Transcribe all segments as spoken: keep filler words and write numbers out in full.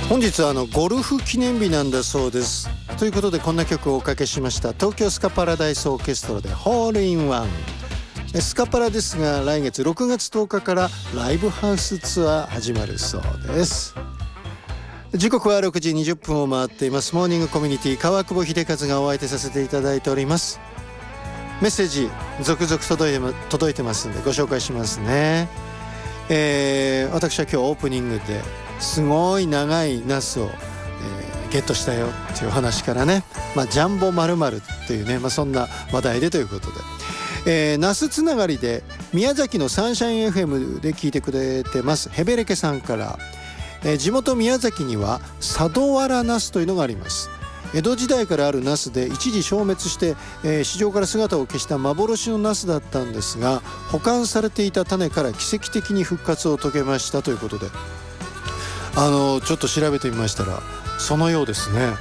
本日はあのゴルフ記念日なんだそうです。ということでこんな曲をおかけしました。東京スカパラダイスオーケストラでホールインワン。スカパラですが来月ろくがつとおかからライブハウスツアー始まるそうです。時刻はろくじにじゅっぷんを回っています。モーニングコミュニティ川久保秀和がお相手させていただいております。メッセージ続々届いて、届いてますんでご紹介しますね。えー、私は今日オープニングですごい長いナスを、えー、ゲットしたよっていう話からね、まあ、ジャンボ〇〇っていうね、まあ、そんな話題でということで、えー、ナスつながりで宮崎のサンシャイン エフエム で聞いてくれてますヘベレケさんから、えー、地元宮崎には佐渡わらナスというのがあります。江戸時代からあるナスで一時消滅して、えー、市場から姿を消した幻のナスだったんですが、保管されていた種から奇跡的に復活を遂げましたということで、あのちょっと調べてみましたらそのようですね。うんね、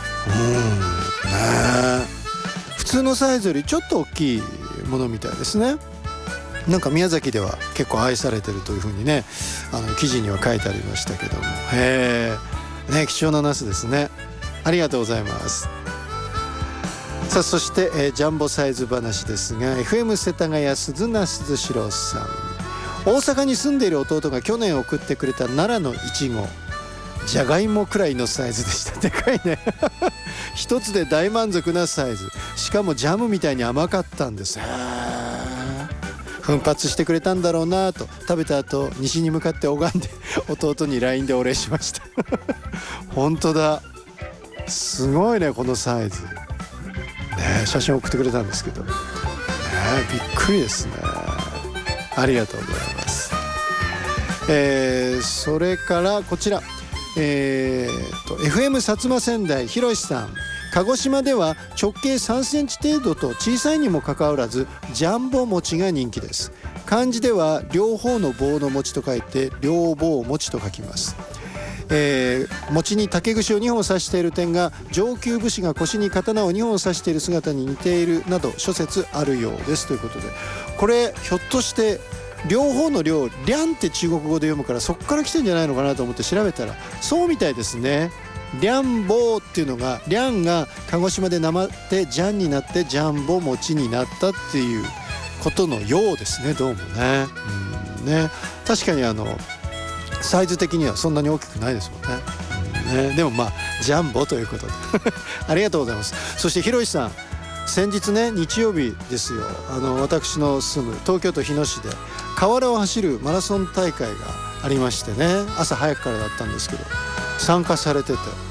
普通のサイズよりちょっと大きいものみたいですね。なんか宮崎では結構愛されてるというふうにね、あの記事には書いてありましたけども、へえ、ね、貴重なナスですね。ありがとうございます。さあそして、えー、ジャンボサイズ話ですが エフエム 世田谷鈴名鈴代さん、大阪に住んでいる弟が去年送ってくれた奈良のいちご、じゃがいもくらいのサイズでした。でかいね一つで大満足なサイズ、しかもジャムみたいに甘かったんです。奮発してくれたんだろうなと、食べた後西に向かって拝んで弟に ライン でお礼しました本当だ、すごいねこのサイズ、ね、写真送ってくれたんですけど、ね、びっくりですね。ありがとうございます。えー、それからこちら、えー、と エフエム 薩摩仙台ひろしさん、鹿児島では直径さんセンチ程度と小さいにもかかわらずジャンボ餅が人気です。漢字では両方の棒の餅と書いて両棒餅と書きます。えー、餅に竹串をにほん刺している点が上級武士が腰に刀をにほん刺している姿に似ているなど諸説あるようですということで、これひょっとして両方の両、リャンって中国語で読むからそっから来てんじゃないのかなと思って調べたらそうみたいですね。リャンボーっていうのが、リャンが鹿児島でなまってジャンになってジャンボ餅になったっていうことのようですね、どうもね。うんね、確かにあのサイズ的にはそんなに大きくないですもんね。うんね、でもまあジャンボということでありがとうございます。そしてひろしさん、先日ね日曜日ですよ、あの私の住む東京都日野市で河原を走るマラソン大会がありましてね、朝早くからだったんですけど参加されてて、